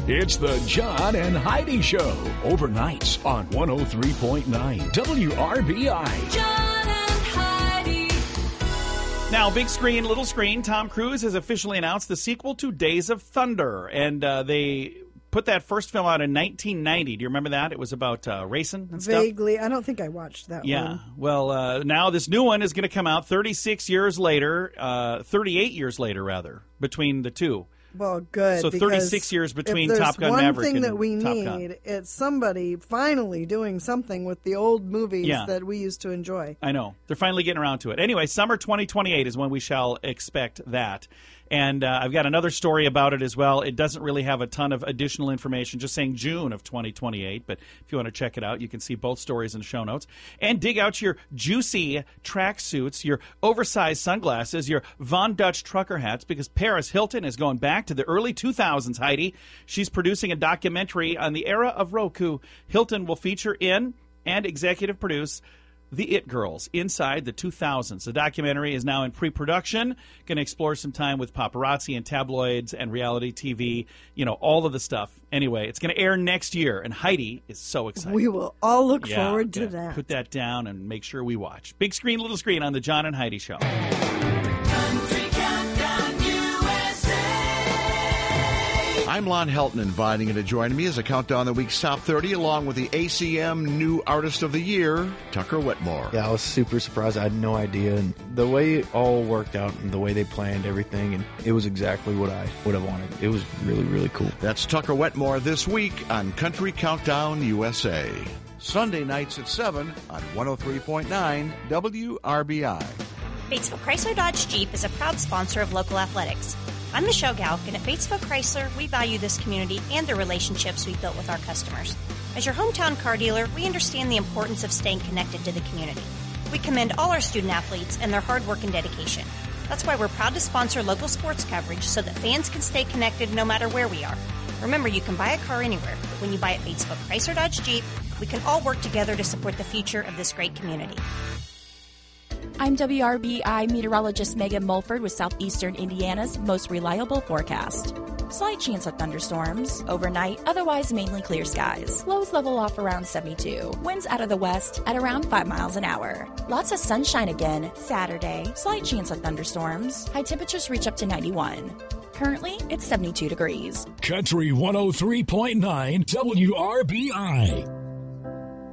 It's the John and Heidi Show, overnights on 103.9 WRBI. John and Heidi. Now, big screen, little screen, Tom Cruise has officially announced the sequel to Days of Thunder, and they put that first film out in 1990. Do you remember that? It was about racing and stuff. Vaguely. I don't think I watched that one. Yeah. Well, now this new one is going to come out 38 years later, between the two. Well, good. So 36 years between Top Gun Maverick and Top Gun. If there's one thing that we need, it's somebody finally doing something with the old movies that we used to enjoy. I know. They're finally getting around to it. Anyway, summer 2028 is when we shall expect that. And I've got another story about it as well. It doesn't really have a ton of additional information, just saying June of 2028. But if you want to check it out, you can see both stories in the show notes. And dig out your juicy tracksuits, your oversized sunglasses, your Von Dutch trucker hats, because Paris Hilton is going back to the early 2000s, Heidi. She's producing a documentary on the era of Roku. Hilton will feature in and executive produce The It Girls inside the 2000s. The documentary is now in pre-production. Going to explore some time with paparazzi and tabloids and reality TV, all of the stuff. Anyway, it's going to air next year, and Heidi is so excited. We will all look forward to that. Put that down and make sure we watch. Big screen, little screen on the John and Heidi Show. I'm Lon Helton, inviting you to join me as I count down the week's top 30, along with the ACM New Artist of the Year, Tucker Wetmore. Yeah, I was super surprised. I had no idea. And the way it all worked out and the way they planned everything, and it was exactly what I would have wanted. It was really, really cool. That's Tucker Wetmore this week on Country Countdown USA. Sunday nights at 7 on 103.9 WRBI. Batesville Chrysler Dodge Jeep is a proud sponsor of local athletics. I'm Michelle Galk, and at Batesville Chrysler, we value this community and the relationships we've built with our customers. As your hometown car dealer, we understand the importance of staying connected to the community. We commend all our student athletes and their hard work and dedication. That's why we're proud to sponsor local sports coverage so that fans can stay connected no matter where we are. Remember, you can buy a car anywhere, but when you buy at Batesville Chrysler Dodge Jeep, we can all work together to support the future of this great community. I'm WRBI meteorologist Megan Mulford with Southeastern Indiana's most reliable forecast. Slight chance of thunderstorms. Overnight, otherwise mainly clear skies. Lows level off around 72. Winds out of the west at around 5 miles an hour. Lots of sunshine again Saturday. Slight chance of thunderstorms. High temperatures reach up to 91. Currently, it's 72 degrees. Country 103.9 WRBI.